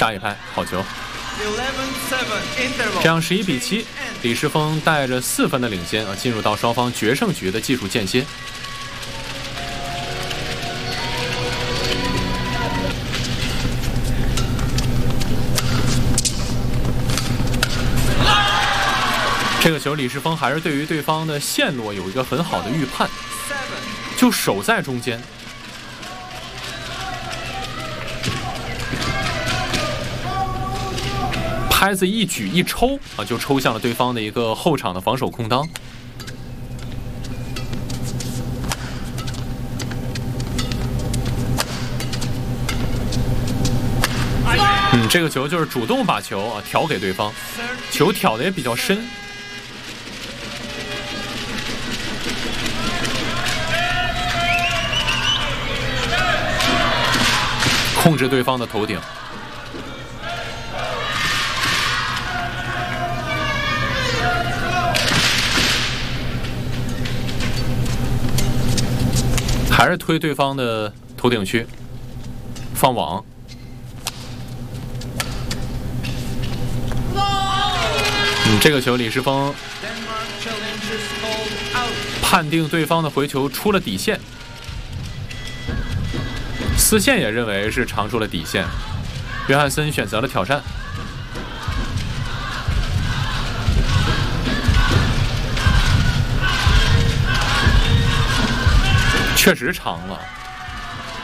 杀一拍，好球。这样11比7，李世峰带着4分的领先进入到双方决胜局的技术间歇。这个球，李世峰还是对于对方的线路有一个很好的预判，就守在中间。拍子一举一抽就抽向了对方的一个后场的防守空当。这个球就是主动把球挑给对方，球挑的也比较深。控制对方的头顶。还是推对方的头顶区，放网。这个球李世峰判定对方的回球出了底线，司线也认为是长出了底线，约翰森选择了挑战。确实长了。